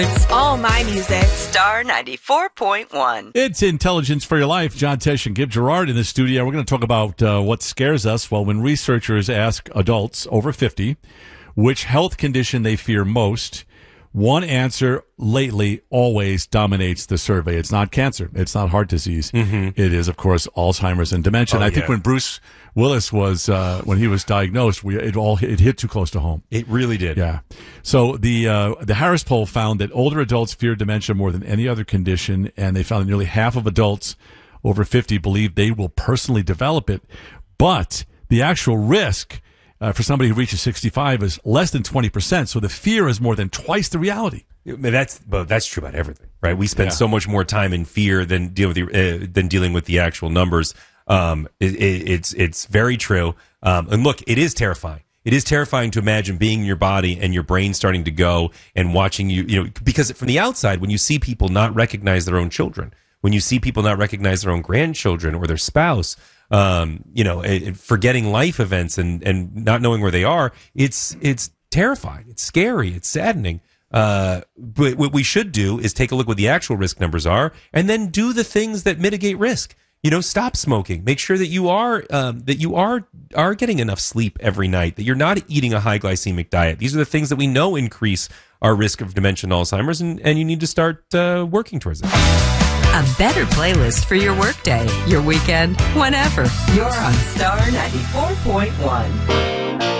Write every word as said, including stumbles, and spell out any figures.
It's all my music. Star ninety-four point one. It's Intelligence for Your Life. John Tesh and Gib Gerard in the studio. We're going to talk about uh, what scares us. Well, when researchers ask adults over fifty which health condition they fear most, one answer lately always dominates the survey. It's not cancer. It's not heart disease. Mm-hmm. It is, of course, Alzheimer's and dementia. Oh, and I think yeah. when Bruce Willis was, uh, when he was diagnosed, we, it all it hit too close to home. It really did. Yeah. So the uh, the Harris poll found that older adults fear dementia more than any other condition, and they found that nearly half of adults over fifty believe they will personally develop it. But the actual risk uh, for somebody who reaches sixty-five is less than twenty percent. So the fear is more than twice the reality. That's well, that's true about everything, right? We spend Yeah. so much more time in fear than deal with the, uh, than dealing with the actual numbers. Um, it, it, it's it's very true. Um, and look, it is terrifying. It is terrifying to imagine being in your body and your brain starting to go and watching you. You know, because from the outside, when you see people not recognize their own children, when you see people not recognize their own grandchildren or their spouse, um, you know, it, forgetting life events and and not knowing where they are, it's it's terrifying. It's scary. It's saddening. Uh, but what we should do is take a look what the actual risk numbers are, and then do the things that mitigate risk. You know, stop smoking. Make sure that you are um, that you are are getting enough sleep every night. That you're not eating a high glycemic diet. These are the things that we know increase our risk of dementia and Alzheimer's, and, and you need to start uh, working towards it. A better playlist for your workday, your weekend, whenever. You're on Star ninety-four point one.